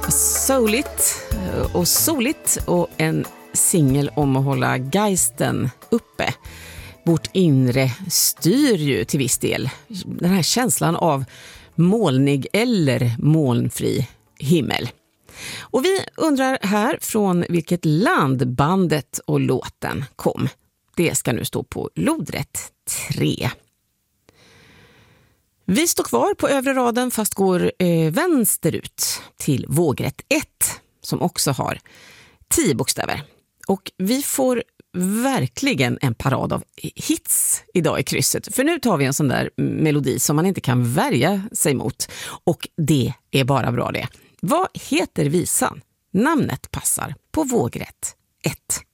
Souligt och soligt och en singel om att hålla geisten uppe. Vårt inre styr ju till viss del den här känslan av molnig eller molnfri himmel. Och vi undrar här från vilket land bandet och låten kom. Det ska nu stå på lodrätt 3. Vi står kvar på övre raden fast går vänsterut till vågrätt 1 som också har 10 bokstäver. Och vi får verkligen en parad av hits idag i krysset. För nu tar vi en sån där melodi som man inte kan värja sig mot. Och det är bara bra det. Vad heter visan? Namnet passar på vågrätt 1.